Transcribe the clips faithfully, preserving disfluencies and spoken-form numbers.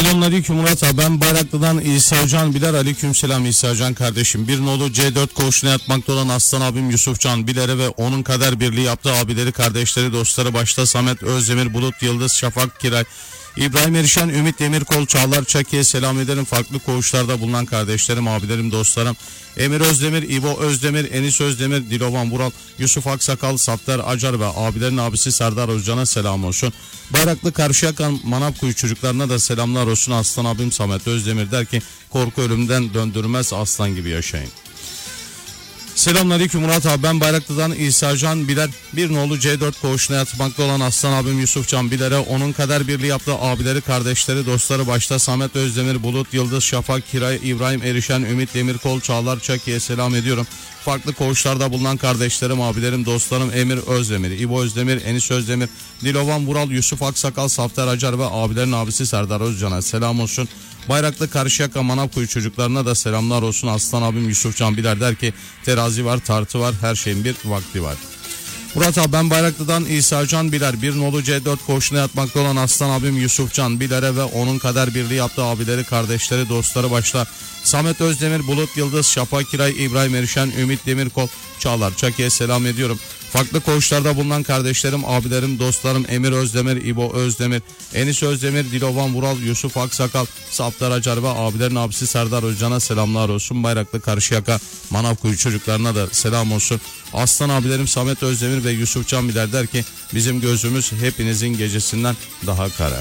Selamünaleyküm Murat abi, ben Bayraklı'dan İsa Can Biler. Aleykümselam İsa Can kardeşim. Bir nolu C dört koğuşuna yatmakta olan aslan abim Yusuf Can Biler'e ve onun kader birliği yaptığı abileri, kardeşleri, dostları başta Samet Özdemir, Bulut Yıldız, Şafak Kiray, İbrahim Erişen, Ümit Demirkol, Çağlar Çaki'ye selam ederim. Farklı koğuşlarda bulunan kardeşlerim, abilerim, dostlarım Emir Özdemir, İbo Özdemir, Enis Özdemir, Dilovan Vural, Yusuf Aksakal, Sattar Acar ve abilerin abisi Serdar Özcan'a selam olsun. Bayraklı Karşıyaka Manavkuyu çocuklarına da selamlar olsun. Aslan abim Samet Özdemir der ki korku ölümden döndürmez, aslan gibi yaşayın. Selamünaleyküm Murat abi, ben Bayraklı'dan İsa Can Biler. Bir nolu C dört koğuşuna yatmakta olan aslan abim Yusuf Can Biler'e onun kader birliği yaptığı abileri, kardeşleri, dostları başta Samet Özdemir, Bulut Yıldız, Şafak Kiray, İbrahim Erişen, Ümit Demirkol, Çağlar Çaki'ye selam ediyorum. Farklı koğuşlarda bulunan kardeşlerim, abilerim, dostlarım Emir Özdemir, İbo Özdemir, Enis Özdemir, Dilovan Vural, Yusuf Aksakal, Safter Acar ve abilerin abisi Serdar Özcan'a selam olsun. Bayraklı Karşıyaka Manavkuyu çocuklarına da selamlar olsun. Aslan abim Yusuf Can Biler der ki terazi var, tartı var, her şeyin bir vakti var. Murat abi, ben Bayraklı'dan İsa Can Biler. Bir nolu C dört koğuşuna yatmakta olan aslan abim Yusuf Can Biler'e ve onun kader birliği yaptığı abileri, kardeşleri, dostları başta Samet Özdemir, Bulut Yıldız, Şafak Kiray, İbrahim Erişen, Ümit Demirkol, Çağlar Çaki'ye selam ediyorum. Farklı koğuşlarda bulunan kardeşlerim, abilerim, dostlarım Emir Özdemir, İbo Özdemir, Enis Özdemir, Dilovan Vural, Yusuf Aksakal, Saftar Acar ve abilerin abisi Serdar Özcan'a selamlar olsun. Bayraklı Karşıyaka Manavkuyu çocuklarına da selam olsun. Aslan abilerim Samet Özdemir ve Yusuf Can Biler der ki bizim gözümüz hepinizin gecesinden daha kara.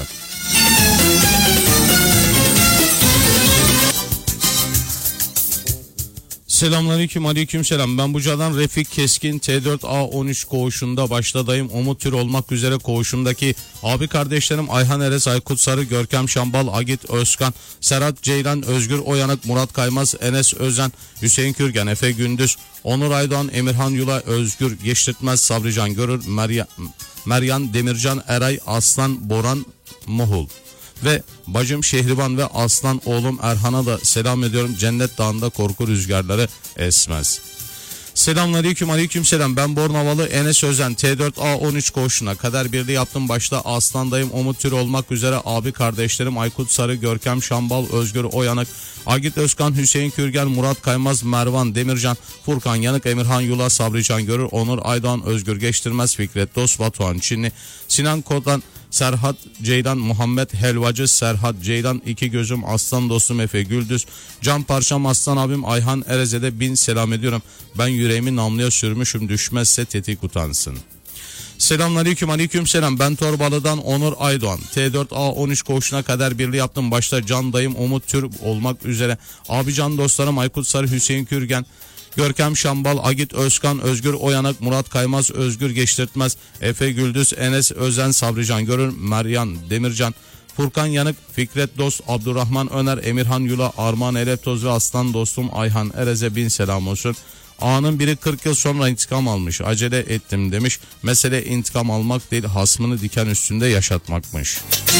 Selamünaleyküm, aleykümselam. Ben Buca'dan Refik Keskin, T dört A on üç koğuşunda başladayım. Umut Tür olmak üzere koğuşumdaki abi kardeşlerim Ayhan Erez, Aykut Sarı, Görkem Şambal, Agit Özkan, Serhat Ceylan, Özgür Oyanık, Murat Kaymaz, Enes Özen, Hüseyin Kürgen, Efe Gündüz, Onur Aydoğan, Emirhan Yula, Özgür Geçtirtmez, Sabrican Görür, Meryem, Meryan Demircan, Eray Aslan, Boran Mohul ve bacım Şehriban ve aslan oğlum Erhan'a da selam ediyorum. Cennet Dağı'nda korku rüzgarları esmez. Selamünaleyküm, aleykümselam. Ben Bornavalı Enes Özen, T dört A on üç koğuşuna kader birliği yaptım. Başta Aslan'dayım, Umut Tür olmak üzere abi kardeşlerim Aykut Sarı, Görkem Şambal, Özgür Oyanık, Agit Özkan, Hüseyin Kürgen, Murat Kaymaz, Mervan Demircan, Furkan Yanık, Emirhan Yula, Sabrican Görür, Onur Aydoğan, Özgür Geçtirmez, Fikret Dost, Batuhan Çinli, Sinan Kodan, Serhat Ceylan, Muhammed Helvacı, Serhat Ceylan, iki gözüm aslan dostum Efe Güldüz, Can Parçam aslan abim Ayhan Erez'e de bin selam ediyorum. Ben yüreğimi namluya sürmüşüm, düşmezse tetik utansın. Selamünaleyküm, aleykümselam. Ben Torbalı'dan Onur Aydoğan. T dört A on üç koğuşuna kadar birliği yaptım. Başta Can dayım Umut Tür olmak üzere abi can dostlarım Aykut Sarı, Hüseyin Kürgen, Görkem Şambal, Agit Özkan, Özgür Oyanık, Murat Kaymaz, Özgür Geçtirtmez, Efe Güldüz, Enes Özen, Sabrican Görür, Meryan Demircan, Furkan Yanık, Fikret Dost, Abdurrahman Öner, Emirhan Yula, Armağan Eleptoz ve aslan dostum Ayhan Erez'e bin selam olsun. Ağanın biri kırk yıl sonra intikam almış, acele ettim demiş. Mesele intikam almak değil, hasmını diken üstünde yaşatmakmış.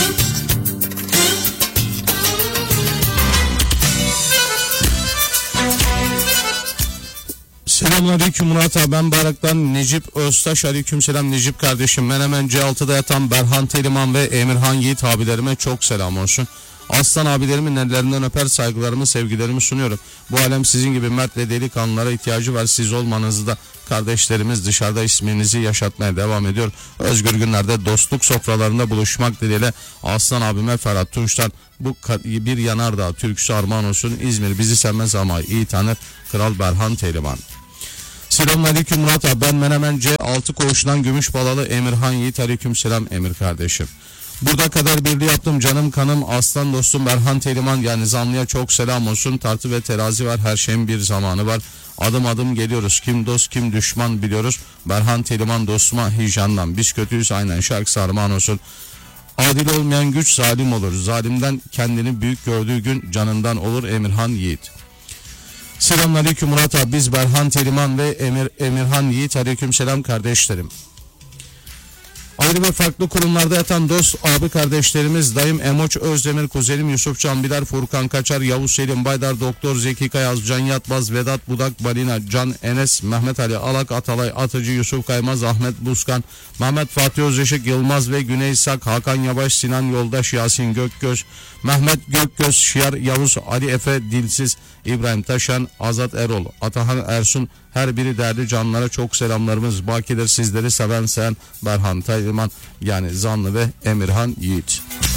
Selamünaleyküm Murat abi, ben Bayrak'tan Necip Öztaş. Aleykümselam Necip kardeşim. Menemen C altıda yatan Berhan Teliman ve Emirhan Yiğit abilerime çok selam olsun. Aslan abilerimin ellerinden öper, saygılarımı, sevgilerimi sunuyorum. Bu alem sizin gibi mert ve delikanlılara ihtiyacı var. Siz olmanızı da kardeşlerimiz dışarıda isminizi yaşatmaya devam ediyor. Özgür günlerde dostluk sofralarında buluşmak dileğiyle Aslan abime Ferhat Tunç'tan bu bir yanardağ türküsü armağan olsun. İzmir bizi sevmez ama iyi tanır, Kral Berhan Teliman. Selamünaleyküm Murat abi, ben Menemen C altı koğuşundan Gümüşbalalı Emirhan Yiğit. Aleykümselam Emir kardeşim. Burada kadar birliği yaptım canım kanım aslan dostum Berhan Teliman, yani zanlıya çok selam olsun. Tartı ve terazi var, her şeyin bir zamanı var. Adım adım geliyoruz, kim dost kim düşman biliyoruz. Berhan Teliman dostuma hijandan, biz kötüyüz aynen şarkısı armağan olsun. Adil olmayan güç zalim olur, zalimden kendini büyük gördüğü gün canından olur Emirhan Yiğit. Selamünaleyküm Murat abi, biz Berhan Teliman ve Emir, Emirhan Yiğit. Aleykümselam kardeşlerim. Ayrı ve farklı kurumlarda yatan dost abi kardeşlerimiz dayım Emoç Özdemir, kuzenim Yusuf Canbiler, Furkan Kaçar, Yavuz Selim Baydar, Doktor Zeki Kayaz, Can Yatmaz, Vedat Budak, Balina, Can Enes, Mehmet Ali Alak, Atalay Atıcı, Yusuf Kaymaz, Ahmet Buskan, Mehmet Fatih Özışık, Yılmaz ve Güney Sak, Hakan Yavaş, Sinan Yoldaş, Yasin Gökgöz, Mehmet Gökgöz, Şiar Yavuz, Ali Efe Dilsiz, İbrahim Taşan, Azat Erol, Atahan Ersun, her biri değerli canlara çok selamlarımız bakidir. Sizleri seven sen Berhan Tayliman, yani Zanlı ve Emirhan Yiğit.